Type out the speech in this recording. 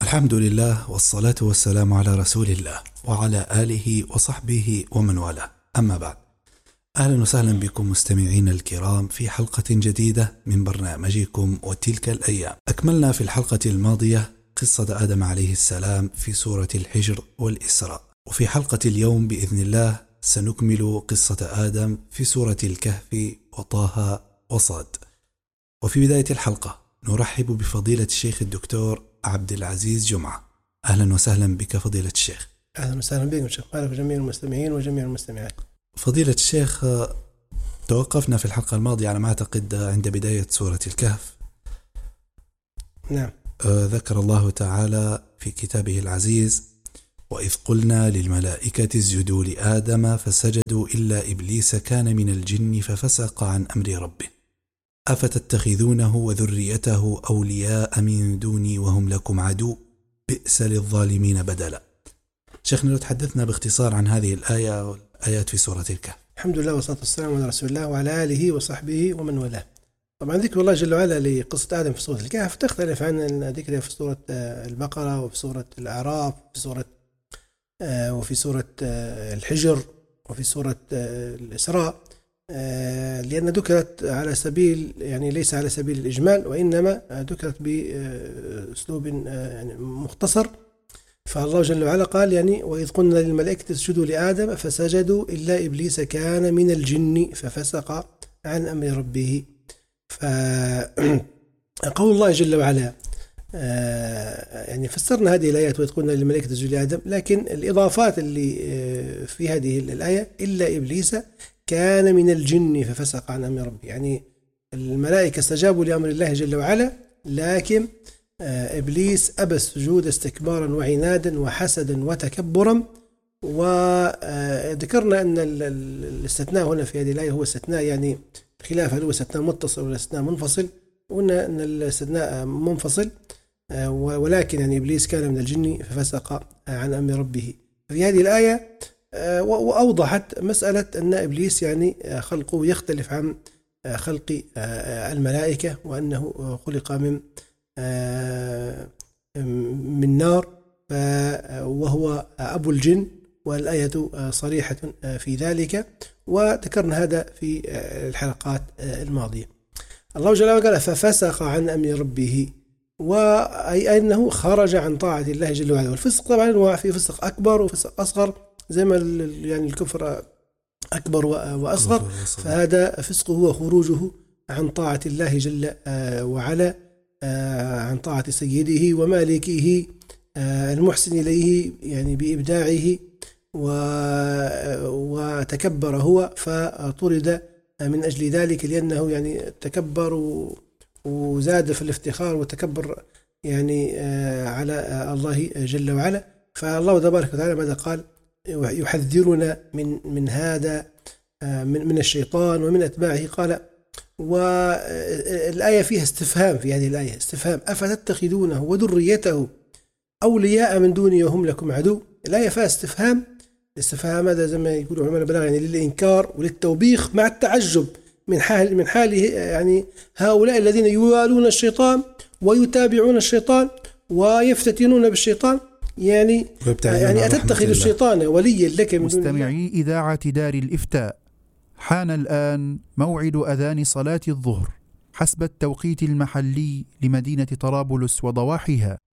الحمد لله والصلاة والسلام على رسول الله وعلى آله وصحبه ومن والاه، أما بعد. أهلا وسهلا بكم مستمعين الكرام في حلقة جديدة من برنامجكم وتلك الأيام. أكملنا في الحلقة الماضية قصة آدم عليه السلام في سورة الحجر والإسراء، وفي حلقة اليوم بإذن الله سنكمل قصة آدم في سورة الكهف وطه وصاد. وفي بداية الحلقة نرحب بفضيلة الشيخ الدكتور عبد العزيز جمعة. أهلا وسهلا بك فضيلة الشيخ. أهلا وسهلا بكم شيخ خالد وجميع المستمعين وجميع المستمعات. فضيلة الشيخ، توقفنا في الحلقة الماضية على ما أعتقد عند بداية سورة الكهف. نعم. ذكر الله تعالى في كتابه العزيز: وإذ قلنا للملائكة اسجدوا لآدم فسجدوا إلا إبليس كان من الجن ففسق عن أمر ربه أفتتخذونه وذريته أولياء من دوني وهم لكم عدو بئس للظالمين بدلا. شيخنا، لو تحدثنا باختصار عن هذه الآية والآيات في سورة الكهف. الحمد لله والصلاة والسلام على رسول الله وعلى آله وصحبه ومن والاه. طبعا ذكر الله جل وعلا لقصة آدم في سورة الكهف تختلف عن ذكرها في سورة البقرة وفي سورة الأعراف وفي سورة الحجر وفي سورة الإسراء، لأن ذكرت على سبيل ليس على سبيل الإجمال، وإنما ذكرت بأسلوب مختصر. فالله جل وعلا قال وإذ قلنا للملائكة اسجدوا لآدم فسجدوا إلا إبليس كان من الجن ففسق عن أمر ربه. فقول الله جل وعلا فسرنا هذه الآيات وإذ قلنا للملائكة اسجدوا لآدم، لكن الإضافات اللي في هذه الآية إلا إبليس كان من الجن ففسق عن أمر ربه، الملائكة استجابوا لأمر الله جل وعلا، لكن إبليس أبى السجود استكبارا وعنادا وحسدا وتكبرا. وذكرنا أن الاستثناء هنا في هذه الآية هو استثناء خلاف هل هو استثناء متصل ولا استثناء منفصل. قلنا أن الاستثناء منفصل، ولكن إبليس كان من الجن ففسق عن أمر ربه. في هذه الآية وأوضحت مسألة أن إبليس خلقه يختلف عن خلق الملائكة، وأنه خلق من نار وهو أبو الجن، والآية صريحة في ذلك، وذكرنا هذا في الحلقات الماضية. الله جل وعلا قال ففسق عن أمر ربه، وأي أنه خرج عن طاعة الله جل وعلا. والفسق طبعا هو في فسق أكبر وفسق أصغر، زي ما الكفر أكبر وأصغر، فهذا فسقه هو خروجه عن طاعة الله جل وعلا، عن طاعة سيده ومالكه المحسن إليه بإبداعه، وتكبر هو فطرد من أجل ذلك، لأنه تكبر وزاد في الافتخار وتكبر على الله جل وعلا. فالله تبارك وتعالى ماذا قال؟ يحذرنا من هذا، من الشيطان ومن أتباعه. قال، والآية فيها استفهام، في هذه الآية استفهام: أفتتخذونه وذريته أولياء من دوني وهم لكم عدو. الآية فيها استفهام. الاستفهام هذا زي ما يقولوا علماء البلاغة للإنكار وللتوبيخ مع التعجب من حاله هؤلاء الذين يوالون الشيطان ويتابعون الشيطان ويفتتنون بالشيطان، أتتخذ الشيطان وليا لك من دون الله. مستمعي إذاعة دار الإفتاء، حان الآن موعد أذان صلاة الظهر حسب التوقيت المحلي لمدينة طرابلس وضواحيها.